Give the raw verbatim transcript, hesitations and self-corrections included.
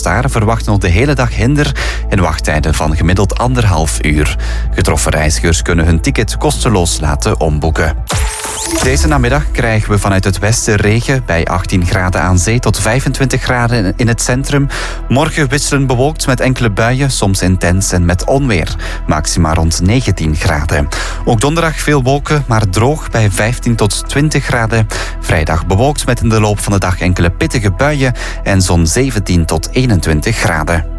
Eurostar verwacht nog de hele dag hinder en wachttijden van gemiddeld anderhalf uur. Getroffen reizigers kunnen hun ticket kosteloos laten omboeken. Deze namiddag krijgen we vanuit het westen regen bij achttien graden aan zee tot vijfentwintig graden in het centrum. Morgen wisselen bewolkt met enkele buien, soms intens en met onweer. Maxima rond negentien graden. Ook donderdag veel wolken, maar droog bij vijftien tot twintig graden. Vrijdag bewolkt met in de loop van de dag enkele pittige buien en zo'n zeventien tot eenentwintig graden.